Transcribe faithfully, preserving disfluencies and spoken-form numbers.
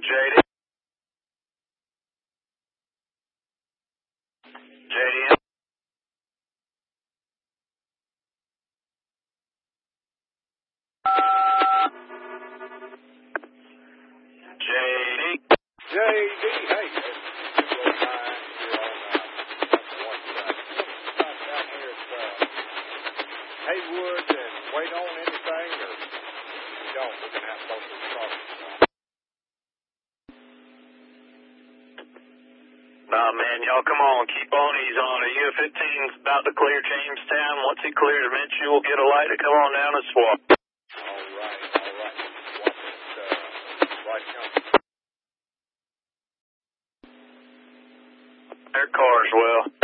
J D. J D. J D. J D, hey, it's two oh nine here on uh, one side. Stop down here at uh, Haywood and wait on anything, or you don't, we're going to have to go through the crossing. Nah, man, y'all come on, keep on, he's on. A U fifteen's about to clear Jamestown. Once he clears, eventually we'll get a light to come on down and swap. All right, all right. Swap it, uh, right company. Their car's well.